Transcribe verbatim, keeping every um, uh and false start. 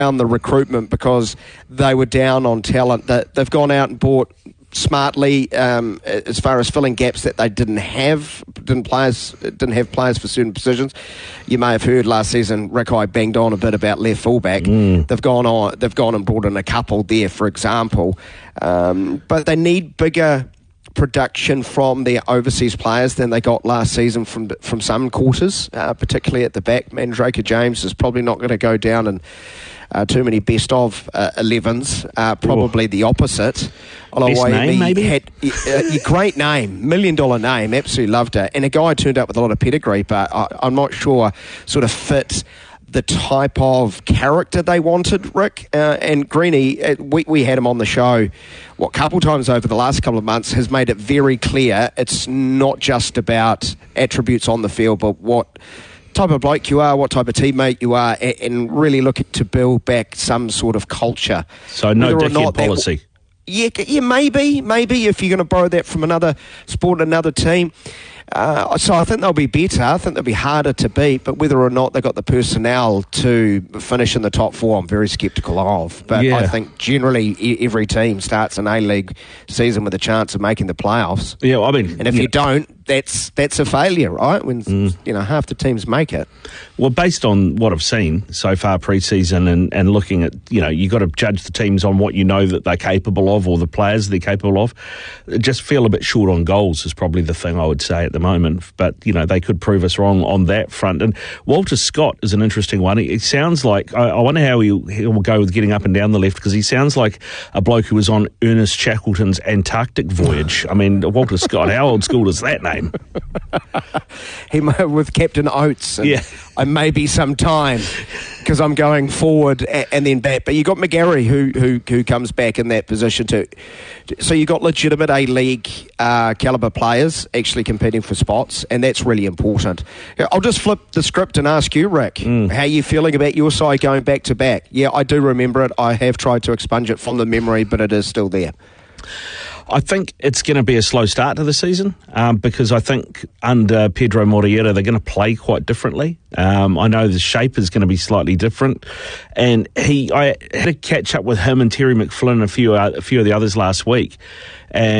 around the recruitment because they were down on talent. That they've gone out and bought smartly um, as far as filling gaps that they didn't have, didn't players didn't have players for certain positions. You may have heard last season Rickey banged on a bit about left fullback. Mm. They've gone on, they've gone and brought in a couple there, for example, um, but they need bigger production from their overseas players than they got last season from from some quarters, uh, particularly at the back. Mandrake James is probably not going to go down in uh, too many best of uh, elevens, uh, probably Ooh. the opposite. Best name, maybe? Had, uh, great name, million dollar name, absolutely loved it. And a guy turned up with a lot of pedigree, but I, I'm not sure sort of fit the type of character they wanted, Rick. Uh, and Greeny, uh, we, we had him on the show, what, a couple times over the last couple of months, has made it very clear it's not just about attributes on the field, but what type of bloke you are, what type of teammate you are, and, and really looking to build back some sort of culture. So no dickhead policy. That, yeah, yeah, maybe, maybe if you're going to borrow that from another sport, another team. Uh, so I think they'll be better. I think they'll be harder to beat, but whether or not they've got the personnel to finish in the top four, I'm very sceptical of. But yeah. I think generally every team starts an A-League season with a chance of making the playoffs. Yeah, well, I mean, and if yeah. you don't, that's that's a failure, right? When mm. you know half the teams make it. Well, based on what I've seen so far pre-season and, and looking at, you know, you got to judge the teams on what you know that they're capable of or the players they're capable of. Just feel a bit short on goals is probably the thing I would say at the moment. But, you know, they could prove us wrong on that front. And Walter Scott is an interesting one. It sounds like, I, I wonder how he will go with getting up and down the left, because he sounds like a bloke who was on Ernest Shackleton's Antarctic voyage. I mean, Walter Scott, how old school is that name? He with Captain Oates. And yeah. I maybe some time because I'm going forward and then back. But you got McGarry who who who comes back in that position too. So you got legitimate A-League uh, caliber players actually competing for spots, and that's really important. I'll just flip the script and ask you, Rick, mm. how are you feeling about your side going back to back? Yeah, I do remember it. I have tried to expunge it from the memory, but it is still there. I think it's going to be a slow start to the season um, because I think under Pedro Morrieta they're going to play quite differently. Um, I know the shape is going to be slightly different, and he I had a catch up with him and Terry McFlynn and a few uh, a few of the others last week, and